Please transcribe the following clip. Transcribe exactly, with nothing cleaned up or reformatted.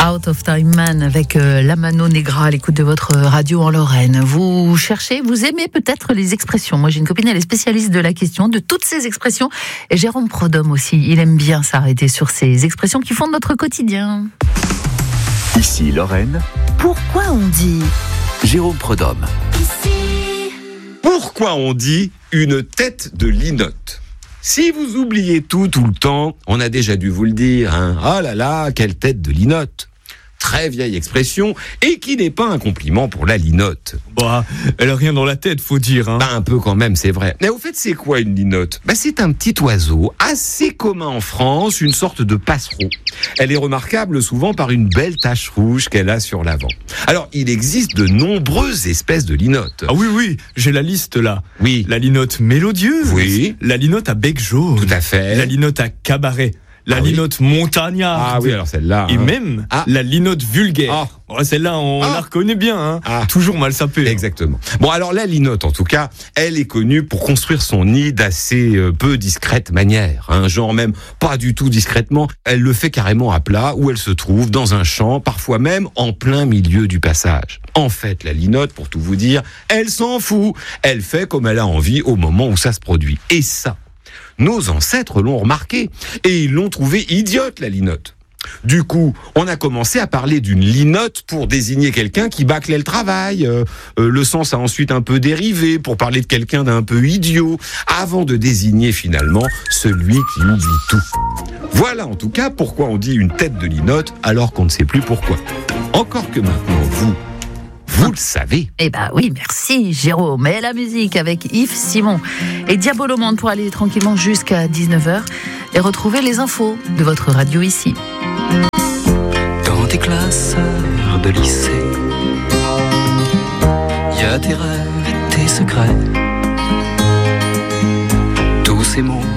Out of Time Man avec euh, la Mano Negra à l'écoute de votre radio en Lorraine. Vous cherchez, vous aimez peut-être les expressions. Moi j'ai une copine, elle est spécialiste de la question, de toutes ces expressions. Et Jérôme Prodhomme aussi, il aime bien s'arrêter sur ces expressions qui font de notre quotidien. Ici Lorraine. Pourquoi on dit Jérôme Prodhomme. Ici. Pourquoi on dit une tête de linotte ? Si vous oubliez tout, tout le temps, on a déjà dû vous le dire, hein. Oh là là, quelle tête de linotte. Très vieille expression, et qui n'est pas un compliment pour la linotte. Bah, elle a rien dans la tête, faut dire, hein. Bah, un peu quand même, c'est vrai. Mais au fait, c'est quoi une linotte ? Bah, c'est un petit oiseau, assez commun en France, une sorte de passereau. Elle est remarquable souvent par une belle tache rouge qu'elle a sur l'avant. Alors, il existe de nombreuses espèces de linottes. Ah oui, oui, j'ai la liste là. Oui. La linotte mélodieuse. Oui. La linotte à bec jaune. Tout à fait. La linotte à cabaret. La Ah oui. linotte montagnarde. Ah oui, alors celle-là. Et hein. même Ah. la linotte vulgaire. Ah. Ouais, celle-là, on Ah. la reconnaît bien. Hein. Ah. Toujours mal sapée. Exactement. Bon, alors la linotte, en tout cas, elle est connue pour construire son nid d'assez euh, peu discrète manière. Hein, genre même pas du tout discrètement. Elle le fait carrément à plat, où elle se trouve dans un champ, parfois même en plein milieu du passage. En fait, la linotte, pour tout vous dire, elle s'en fout. Elle fait comme elle a envie au moment où ça se produit. Et ça, nos ancêtres l'ont remarqué. Et ils l'ont trouvée idiote, la linotte. Du coup, on a commencé à parler d'une linotte pour désigner quelqu'un qui bâclait le travail. Euh, euh, le sens a ensuite un peu dérivé pour parler de quelqu'un d'un peu idiot, avant de désigner finalement celui qui oublie tout. Voilà en tout cas pourquoi on dit une tête de linotte alors qu'on ne sait plus pourquoi. Encore que maintenant, vous, vous le savez. Eh ben oui, merci Jérôme. Et la musique avec Yves Simon et Diabolomande pour aller tranquillement jusqu'à dix-neuf heures et retrouver les infos de votre radio ici. Dans tes classes de lycée, y a tes rêves et tes secrets. Tous ces mots